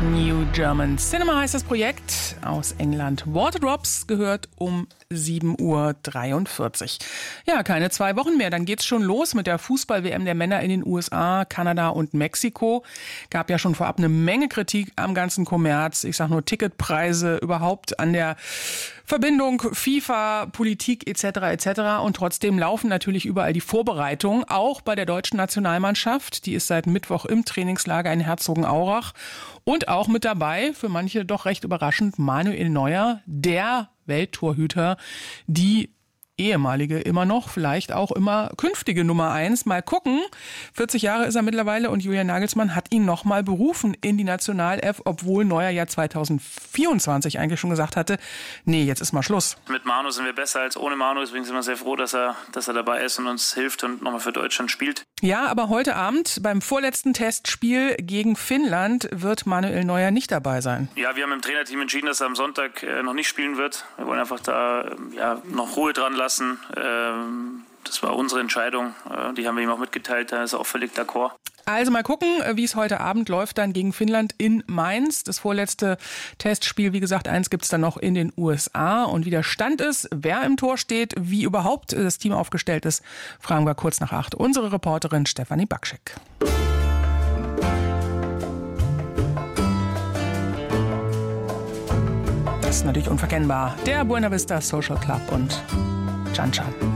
New German Cinema heißt das Projekt aus England. Waterdrops gehört um 7:43 Uhr. Ja, keine 2 Wochen mehr, dann geht's schon los mit der Fußball-WM der Männer in den USA, Kanada und Mexiko. Gab ja schon vorab eine Menge Kritik am ganzen Kommerz. Ich sag nur Ticketpreise, überhaupt an der Verbindung FIFA, Politik etc. etc. Und trotzdem laufen natürlich überall die Vorbereitungen, auch bei der deutschen Nationalmannschaft. Die ist seit Mittwoch im Trainingslager in Herzogenaurach. Und auch mit dabei, für manche doch recht überraschend, Manuel Neuer, der Welttorhüter, die ehemalige immer noch, vielleicht auch immer künftige Nummer 1. Mal gucken, 40 Jahre ist er mittlerweile und Julian Nagelsmann hat ihn nochmal berufen in die Nationalelf, obwohl Neuer ja 2024 eigentlich schon gesagt hatte, nee, jetzt ist mal Schluss. Mit Manu sind wir besser als ohne Manu, deswegen sind wir sehr froh, dass er dabei ist und uns hilft und nochmal für Deutschland spielt. Ja, aber heute Abend beim vorletzten Testspiel gegen Finnland wird Manuel Neuer nicht dabei sein. Ja, wir haben im Trainerteam entschieden, dass er am Sonntag noch nicht spielen wird. Wir wollen einfach da noch Ruhe dran lassen. Das war unsere Entscheidung. Die haben wir ihm auch mitgeteilt. Da ist er auch völlig d'accord. Also mal gucken, wie es heute Abend läuft dann gegen Finnland in Mainz. Das vorletzte Testspiel, wie gesagt, eins gibt es dann noch in den USA. Und wie der Stand ist, wer im Tor steht, wie überhaupt das Team aufgestellt ist, fragen wir kurz nach 8 unsere Reporterin Stefanie Bakschek. Das ist natürlich unverkennbar. Der Buena Vista Social Club und Chan Chan.